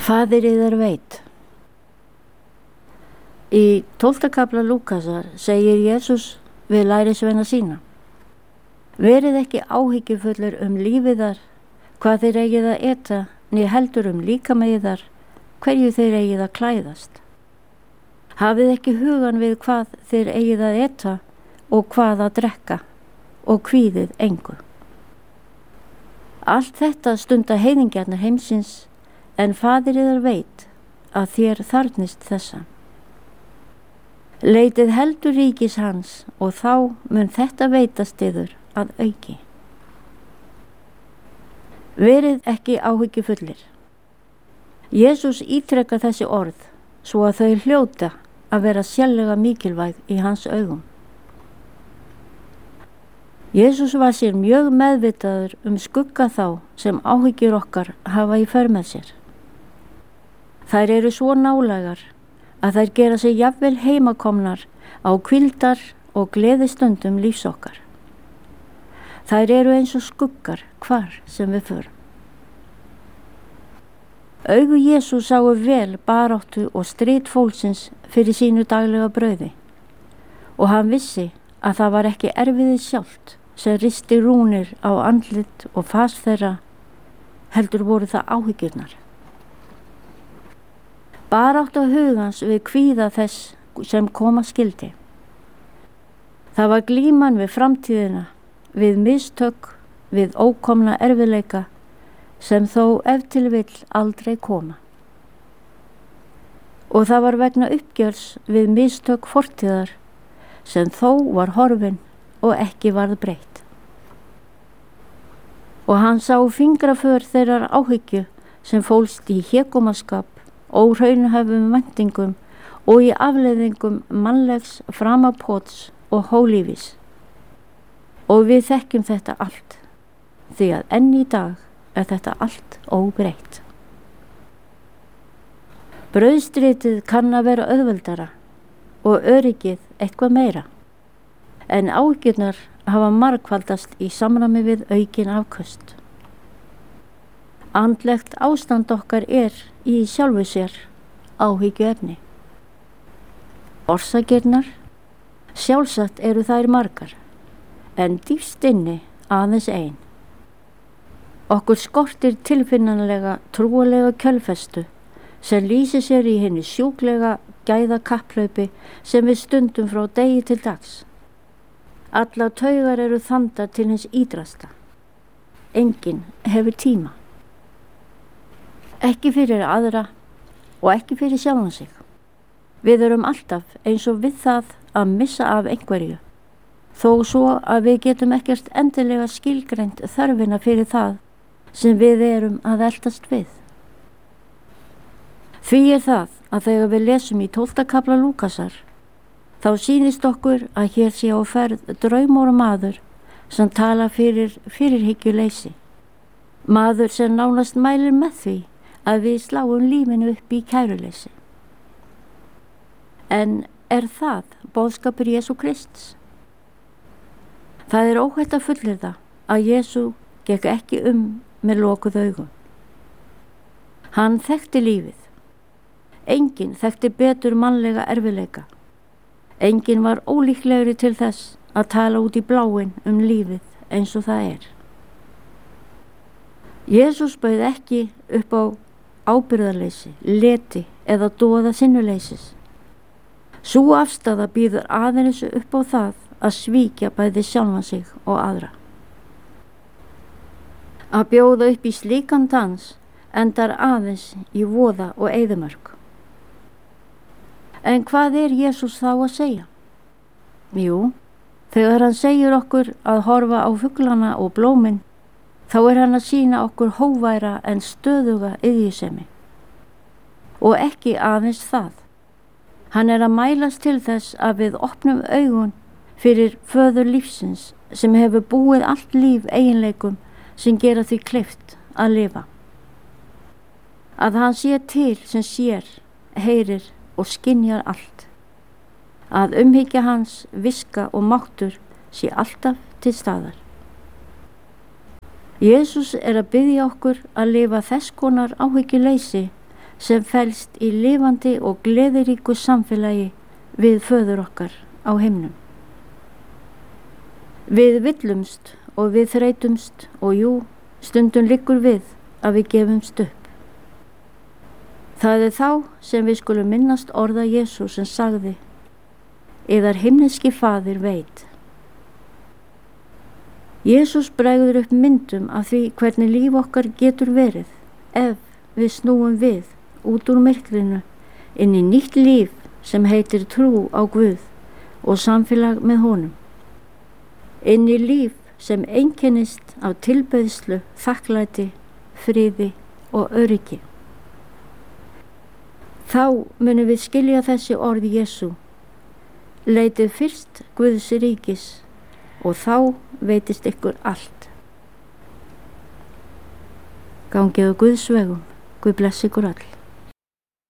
Faðir yðar veit. Í 12. kafla Lúkasar segir Jesús við lærisveina sína: Verið ekki áhyggjufullur lífiðar, hvað þeir eigið að eta, né heldur líkama yðar, hverju þeir eigið að klæðast. Hafið ekki hugan við hvað þeir eigið að eta og hvað að drekka, og kvíðið engu. Allt þetta stunda heiðingjarnir heimsins, en Faðir yðar veit að þér þarfnist þessa. Leitið heldur ríkis hans, og þá mun þetta veitast yður að auki. Verið ekki áhyggjufullir. Jesús ítrekar þessi orð svo að þau hljóta að vera sérlega mikilvæg í hans augum. Jesús var sér mjög meðvitaður skugga þá sem áhyggjur okkar hafa í för með sér. Þær eru svo nálægar að þær gera sig jafnvel heimakomnar á hvíldar og gleðistundum lífs okkar. Þær eru eins og skuggar hvar sem við förum. Augu Jesú sáu vel baráttu og strit fólksins fyrir sínu daglega brauði, og hann vissi að það var ekki erfiðið sjálft sem risti rúnir á andlit og fas þeirra, heldur voru það áhyggjurnar. Baráttu hugans við kvíða þess sem koma skildi. Það var glíman við framtíðina, við mistök, við ókomna erfiðleika sem þó ef til vill aldrei koma. Og það var vegna uppgjörs við mistök fortíðar sem þó var horfin og ekki varð breytt. Og hann sá fingraför þeirrar áhyggju sem fólst í hégómaskap, óhraunhæfum væntingum og í afleiðingum mannlegs framapots og hólífis. Og við þekkjum þetta allt, því að enn í dag þetta allt óbreytt. Brauðstritið kann að vera auðveldara og öryggið eitthvað meira, en áhyggjurnar hafa margfaldast í samræmi við aukin afköst. Andlegt ástand okkar í sjálfu sér áhyggjuefni. Orsakirnar, sjálfsagt eru þær margar, en dýpst inni aðeins ein. Okkur skortir tilfinnanlega trúarlega kjölfestu sem lýsir sér í hinni sjúklega gæða kapplaupi sem við stundum frá degi til dags. Allar taugar eru þandar til hins ídrasta. Enginn hefur tíma. Ekki fyrir aðra og ekki fyrir sjálfan sig. Við erum alltaf eins og við það að missa af einhverju, þó svo að við getum ekkert endilega skilgreint þörfina fyrir það sem við erum að eltast við. Því það að þegar við lesum í 12. kafla Lúkasar, þá sýnist okkur að hér sé á ferð draumór maður sem tala fyrir fyrirhyggjuleysi. Maður sem nánast mælir með því að við sláum lífinu upp í kæruleysi. En það boðskapur Jesú Krists? Það er óhætt að fullyrða að Jesú gekk ekki með lokuð augum. Hann þekkti lífið. Enginn þekkti betur mannlega erfiðleika. Enginn var ólíklegri til þess að tala út í bláinn lífið eins og það er. Jesús bauð ekki upp á ábyrgðarleysi, leti eða doða sinnuleysis. Sú afstaða býður aðeins upp á það að svíkja bæði sjálfan sig og aðra. Að bjóða upp í slíkan dans endar aðeins í voða og eyðimörk. En hvað er Jesús þá að segja? Jú, þegar hann segir okkur að horfa á fuglana og blómin, þá er hann að sýna okkur hóværa en stöðuga iðjusemi. Og ekki aðeins það. Hann er að mælast til þess að við opnum augun fyrir föður lífsins sem hefur búið allt líf eiginleikum sem gera því kleift að lifa. Að hann sé til sem sér, heyrir og skynjar allt. Að umhyggja hans, viska og máttur sé alltaf til staðar. Jesús er að biðja okkur að lifa þess konar áhyggjuleysi sem felst í lifandi og gleðiríku samfélagi við föður okkar á himnum. Við villumst og við þreytumst og jú, stundum liggur við að við gefumst upp. Það þá sem við skulum minnast orða Jesú sem sagði: Yðar himneski faðir veit. Jesús bregður upp myndum af því hvernig líf okkar getur verið ef við snúum við út úr myrkrinu inn í nýtt líf sem heitir trú á Guð og samfélag með honum. Inn í líf sem einkennist af tilbeiðslu, þakklæti, friði og öryggi. Þá munum við skilja þessi orð Jesú: Leitið fyrst Guðs ríkis og þá veitist ykkur allt. Gangið á Guðs vegum. Guð blessi ykkur öll.